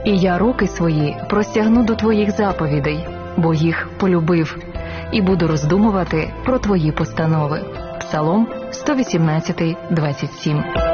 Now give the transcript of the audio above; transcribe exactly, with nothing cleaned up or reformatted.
І я руки свої простягну до твоїх заповідей, бо їх полюбив, і буду роздумувати про твої постанови. Псалом сто вісімнадцять, двадцять сім.